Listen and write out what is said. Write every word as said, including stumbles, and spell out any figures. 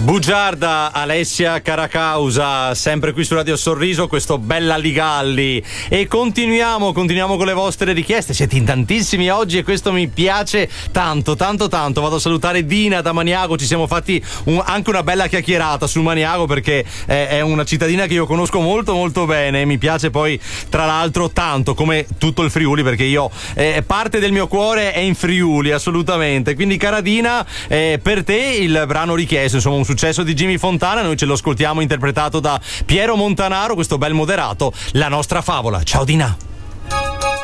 Bugiarda, Alessia Caracausa, sempre qui su Radio Sorriso, questo Bella Ligalli. E continuiamo, continuiamo con le vostre richieste. Siete in tantissimi oggi e questo mi piace tanto, tanto, tanto. Vado a salutare Dina da Maniago, ci siamo fatti un, anche una bella chiacchierata su Maniago perché è, è una cittadina che io conosco molto, molto bene. E mi piace poi, tra l'altro, tanto come tutto il Friuli, perché io, eh, parte del mio cuore è in Friuli, assolutamente. Quindi, cara Dina, eh, per te il brano richiesto, insomma, un successo di Jimmy Fontana, noi ce lo ascoltiamo interpretato da Piero Montanaro, questo bel moderato, La nostra favola. Ciao Dina.